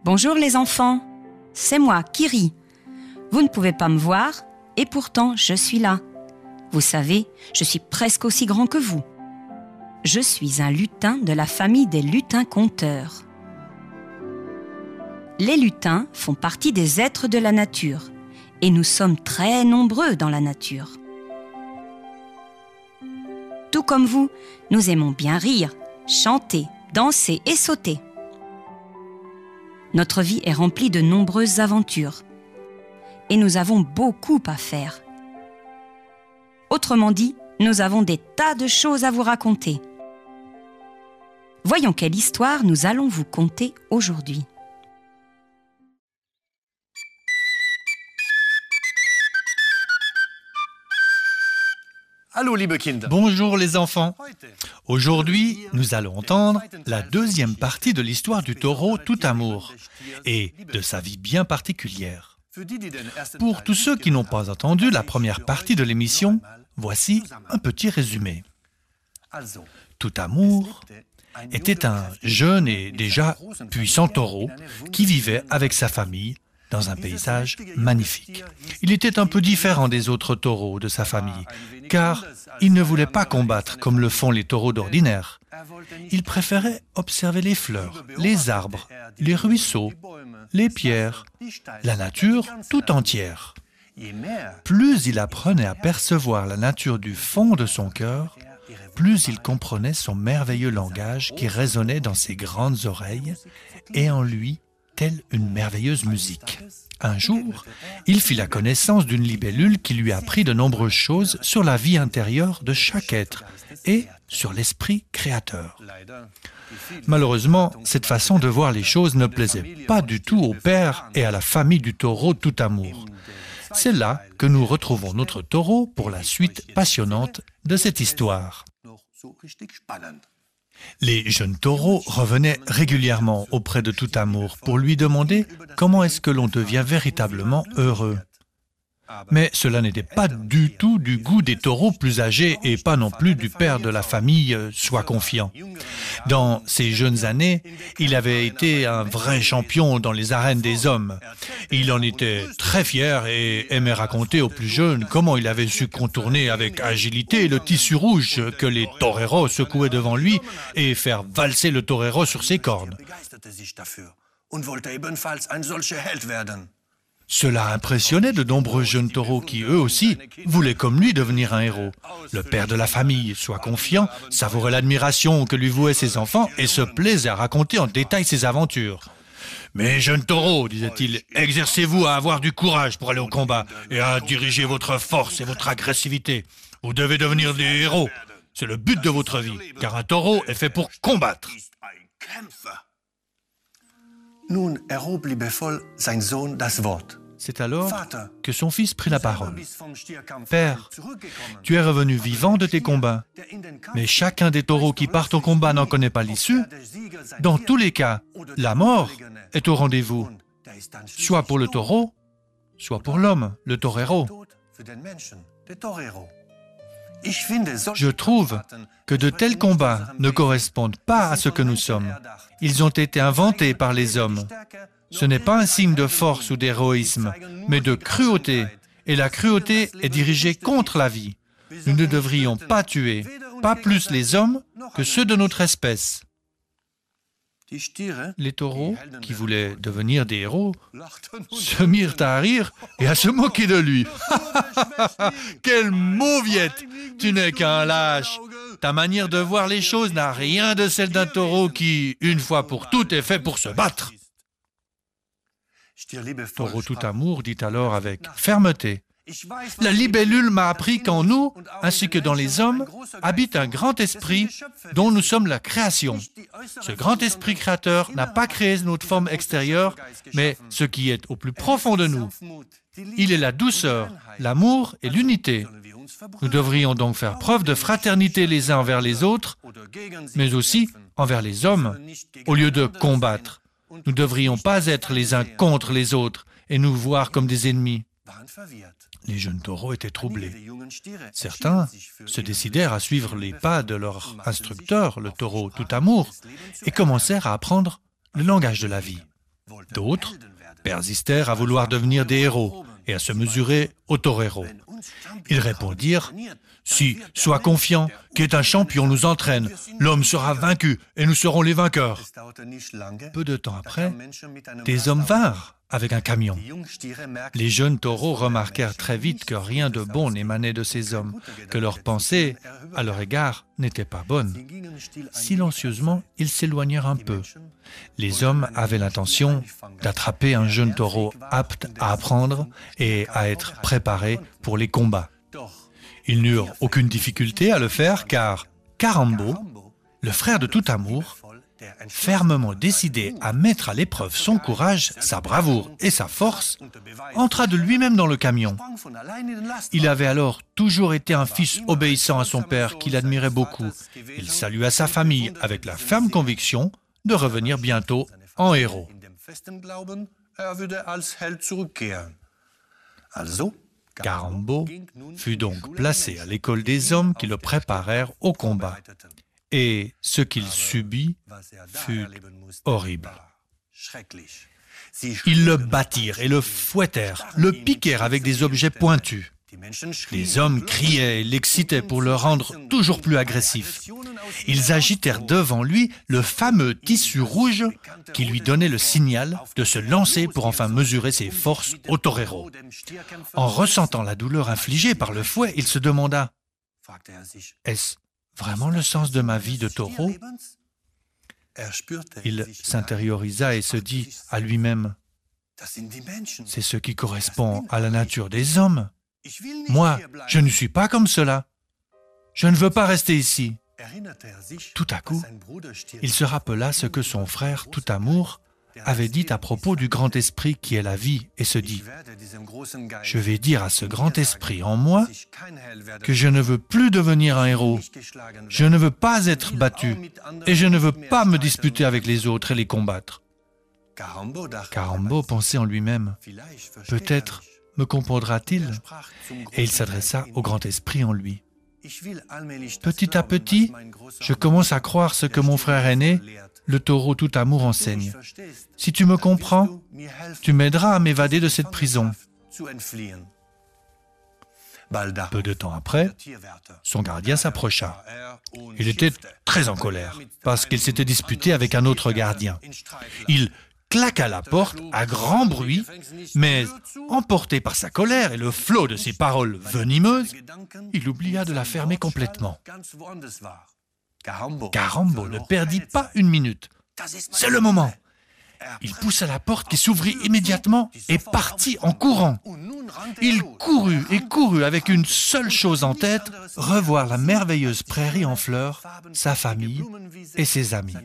Bonjour les enfants, c'est moi, Kiri. Vous ne pouvez pas me voir et pourtant je suis là. Vous savez, je suis presque aussi grand que vous. Je suis un lutin de la famille des lutins-conteurs. Les lutins font partie des êtres de la nature et nous sommes très nombreux dans la nature. Tout comme vous, nous aimons bien rire, chanter, danser et sauter. Notre vie est remplie de nombreuses aventures et nous avons beaucoup à faire. Autrement dit, nous avons des tas de choses à vous raconter. Voyons quelle histoire nous allons vous conter aujourd'hui. Hallo, liebe Kinder. Bonjour les enfants. Aujourd'hui, nous allons entendre la deuxième partie de l'histoire du taureau Tout-Amour et de sa vie bien particulière. Pour tous ceux qui n'ont pas entendu la première partie de l'émission, voici un petit résumé. Tout-Amour était un jeune et déjà puissant taureau qui vivait avec sa famille dans un paysage magnifique. Il était un peu différent des autres taureaux de sa famille, car il ne voulait pas combattre comme le font les taureaux d'ordinaire. Il préférait observer les fleurs, les arbres, les ruisseaux, les pierres, la nature tout entière. Plus il apprenait à percevoir la nature du fond de son cœur, plus il comprenait son merveilleux langage qui résonnait dans ses grandes oreilles et en lui telle une merveilleuse musique. Un jour, il fit la connaissance d'une libellule qui lui apprit de nombreuses choses sur la vie intérieure de chaque être et sur l'esprit créateur. Malheureusement, cette façon de voir les choses ne plaisait pas du tout au père et à la famille du taureau Tout-Amour. C'est là que nous retrouvons notre taureau pour la suite passionnante de cette histoire. Les jeunes taureaux revenaient régulièrement auprès de Tout-Amour pour lui demander comment est-ce que l'on devient véritablement heureux. Mais cela n'était pas du tout du goût des taureaux plus âgés et pas non plus du père de la famille, Sois confiant. Dans ses jeunes années, il avait été un vrai champion dans les arènes des hommes. Il en était très fier et aimait raconter aux plus jeunes comment il avait su contourner avec agilité le tissu rouge que les toreros secouaient devant lui et faire valser le torero sur ses cornes. Cela impressionnait de nombreux jeunes taureaux qui, eux aussi, voulaient comme lui devenir un héros. Le père de la famille, Sois confiant, savourait l'admiration que lui vouaient ses enfants et se plaisait à raconter en détail ses aventures. « Mes jeunes taureaux, disait-il, exercez-vous à avoir du courage pour aller au combat et à diriger votre force et votre agressivité. Vous devez devenir des héros. C'est le but de votre vie, car un taureau est fait pour combattre. » C'est alors que son fils prit la parole. « Père, tu es revenu vivant de tes combats, mais chacun des taureaux qui partent au combat n'en connaît pas l'issue. Dans tous les cas, la mort est au rendez-vous, soit pour le taureau, soit pour l'homme, le torero. Je trouve que de tels combats ne correspondent pas à ce que nous sommes. Ils ont été inventés par les hommes. Ce n'est pas un signe de force ou d'héroïsme, mais de cruauté. Et la cruauté est dirigée contre la vie. Nous ne devrions pas tuer, pas plus les hommes que ceux de notre espèce. » Les taureaux, qui voulaient devenir des héros, se mirent à rire et à se moquer de lui. « Quelle mauviette! Tu n'es qu'un lâche! Ta manière de voir les choses n'a rien de celle d'un taureau qui, une fois pour toutes, est fait pour se battre. » Taureau Tout-Amour dit alors avec fermeté: « La libellule m'a appris qu'en nous, ainsi que dans les hommes, habite un grand esprit dont nous sommes la création. Ce grand esprit créateur n'a pas créé notre forme extérieure, mais ce qui est au plus profond de nous. Il est la douceur, l'amour et l'unité. Nous devrions donc faire preuve de fraternité les uns envers les autres, mais aussi envers les hommes, au lieu de combattre. Nous ne devrions pas être les uns contre les autres et nous voir comme des ennemis. » Les jeunes taureaux étaient troublés. Certains se décidèrent à suivre les pas de leur instructeur, le taureau Tout-Amour, et commencèrent à apprendre le langage de la vie. D'autres persistèrent à vouloir devenir des héros et à se mesurer aux toreros. Ils répondirent « Si, sois confiant, qu'est un champion nous entraîne, l'homme sera vaincu et nous serons les vainqueurs. » Peu de temps après, des hommes vinrent avec un camion. Les jeunes taureaux remarquèrent très vite que rien de bon n'émanait de ces hommes, que leurs pensées à leur égard n'étaient pas bonnes. Silencieusement, ils s'éloignèrent un peu. Les hommes avaient l'intention d'attraper un jeune taureau apte à apprendre et à être préparé pour les combats. Ils n'eurent aucune difficulté à le faire car Karambo, le frère de Tout Amour, fermement décidé à mettre à l'épreuve son courage, sa bravoure et sa force, entra de lui-même dans le camion. Il avait alors toujours été un fils obéissant à son père qu'il admirait beaucoup. Il salua sa famille avec la ferme conviction de revenir bientôt en héros. Karambo fut donc placé à l'école des hommes qui le préparèrent au combat. Et ce qu'il subit fut horrible. Ils le battirent et le fouettèrent, le piquèrent avec des objets pointus. Les hommes criaient et l'excitaient pour le rendre toujours plus agressif. Ils agitèrent devant lui le fameux tissu rouge qui lui donnait le signal de se lancer pour enfin mesurer ses forces au torero. En ressentant la douleur infligée par le fouet, il se demanda « Est-ce vraiment le sens de ma vie de taureau ?» Il s'intériorisa et se dit à lui-même « C'est ce qui correspond à la nature des hommes. Moi, je ne suis pas comme cela. Je ne veux pas rester ici. » Tout à coup, il se rappela ce que son frère Tout Amour avait dit à propos du grand esprit qui est la vie et se dit « Je vais dire à ce grand esprit en moi que je ne veux plus devenir un héros, je ne veux pas être battu et je ne veux pas me disputer avec les autres et les combattre. » Karambo pensait en lui-même « Peut-être me comprendra-t-il ?» Et il s'adressa au grand esprit en lui. « Petit à petit, je commence à croire ce que mon frère aîné, le taureau Tout Amour, enseigne. Si tu me comprends, tu m'aideras à m'évader de cette prison. » Peu de temps après, son gardien s'approcha. Il était très en colère parce qu'il s'était disputé avec un autre gardien. Il claqua la porte à grand bruit, mais emporté par sa colère et le flot de ses paroles venimeuses, il oublia de la fermer complètement. Karambo ne perdit pas une minute. C'est le moment. Il poussa la porte qui s'ouvrit immédiatement et partit en courant. Il courut et courut avec une seule chose en tête, revoir la merveilleuse prairie en fleurs, sa famille et ses amis.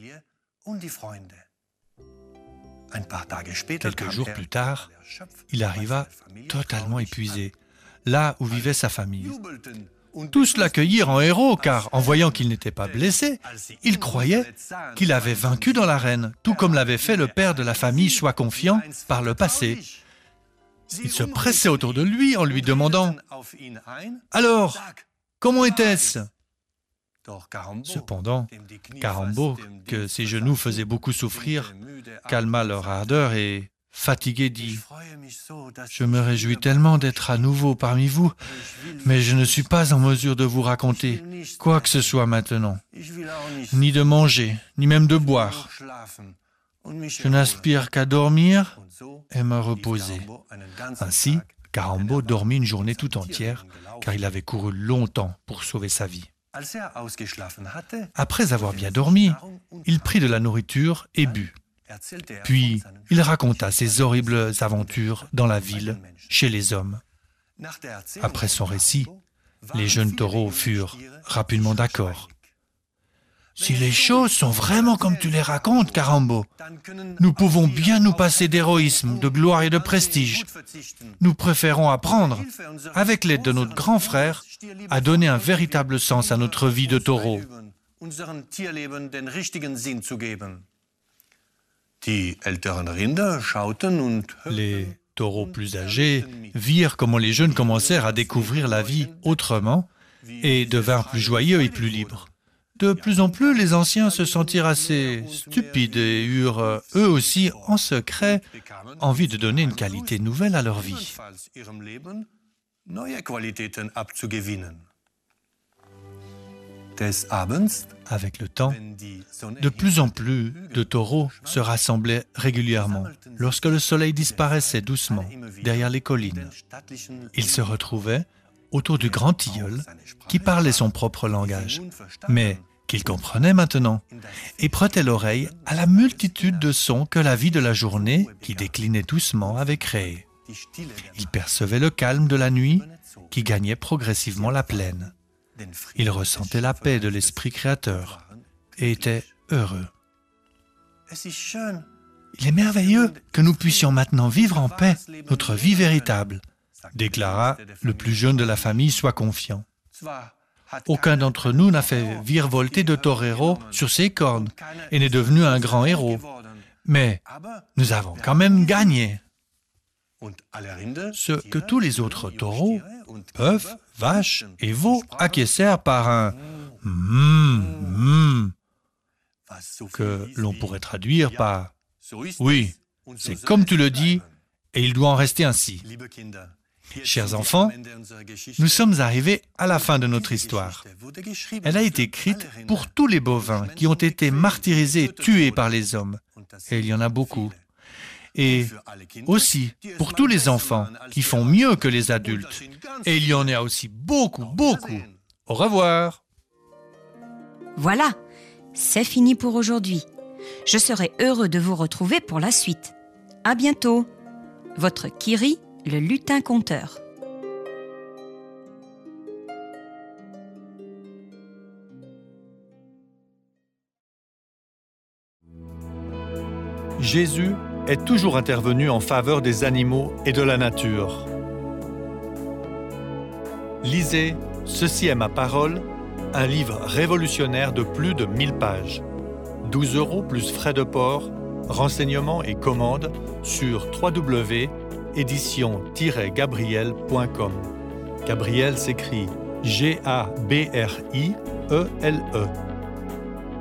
Quelques jours plus tard, il arriva totalement épuisé, là où vivait sa famille. Tous l'accueillirent en héros, car en voyant qu'il n'était pas blessé, ils croyaient qu'il avait vaincu dans l'arène, tout comme l'avait fait le père de la famille Sois confiant par le passé. Ils se pressaient autour de lui en lui demandant « Alors, comment était-ce » Cependant, Karambo, que ses genoux faisaient beaucoup souffrir, calma leur ardeur et, fatigué, dit « Je me réjouis tellement d'être à nouveau parmi vous, mais je ne suis pas en mesure de vous raconter quoi que ce soit maintenant, ni de manger, ni même de boire. Je n'aspire qu'à dormir et me reposer. » Ainsi, Karambo dormit une journée tout entière, car il avait couru longtemps pour sauver sa vie. Après avoir bien dormi, il prit de la nourriture et but. Puis, il raconta ses horribles aventures dans la ville, chez les hommes. Après son récit, les jeunes taureaux furent rapidement d'accord. « Si les choses sont vraiment comme tu les racontes, Karambo, nous pouvons bien nous passer d'héroïsme, de gloire et de prestige. Nous préférons apprendre, avec l'aide de notre grand frère, à donner un véritable sens à notre vie de taureau. » Les taureaux plus âgés virent comment les jeunes commencèrent à découvrir la vie autrement et devinrent plus joyeux et plus libres. De plus en plus, les anciens se sentirent assez stupides et eurent, eux aussi, en secret, envie de donner une qualité nouvelle à leur vie. Avec le temps, de plus en plus de taureaux se rassemblaient régulièrement. Lorsque le soleil disparaissait doucement derrière les collines, ils se retrouvaient autour du grand tilleul qui parlait son propre langage, mais qu'il comprenait maintenant, et prêtait l'oreille à la multitude de sons que la vie de la journée, qui déclinait doucement, avait créés. Ils percevaient le calme de la nuit qui gagnait progressivement la plaine. Ils ressentaient la paix de l'esprit créateur et étaient heureux. Il est merveilleux que nous puissions maintenant vivre en paix notre vie véritable, déclara le plus jeune de la famille, sois confiant. Aucun d'entre nous n'a fait virevolter de torero sur ses cornes et n'est devenu un grand héros. Mais nous avons quand même gagné. Ce que tous les autres taureaux, bœufs, vaches et veaux acquiescèrent par un que l'on pourrait traduire par « Oui, c'est comme tu le dis et il doit en rester ainsi ». Chers enfants, nous sommes arrivés à la fin de notre histoire. Elle a été écrite pour tous les bovins qui ont été martyrisés et tués par les hommes, et il y en a beaucoup. Et aussi pour tous les enfants qui font mieux que les adultes, et il y en a aussi beaucoup, beaucoup. Au revoir. Voilà, c'est fini pour aujourd'hui. Je serai heureux de vous retrouver pour la suite. À bientôt. Votre Kiri, le lutin conteur. Jésus est toujours intervenu en faveur des animaux et de la nature. Lisez « Ceci est ma parole », un livre révolutionnaire de plus de 1000 pages. 12 € plus frais de port, renseignements et commandes sur www.edition-gabriel.com. Gabriel s'écrit G-A-B-R-I-E-L-E.